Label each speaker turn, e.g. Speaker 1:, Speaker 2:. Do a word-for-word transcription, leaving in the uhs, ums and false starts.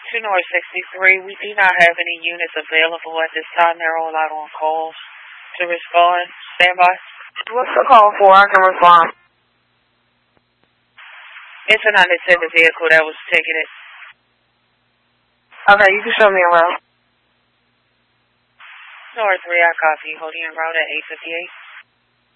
Speaker 1: To North sixty-three, we do not have any units available at this time. They're all out on calls. To respond, stand by.
Speaker 2: What's the call for? I can respond.
Speaker 1: It's an unattended vehicle that was ticketed.
Speaker 2: Okay, you can show me around.
Speaker 1: North three, I copy. Holding en route at eight fifty-eight.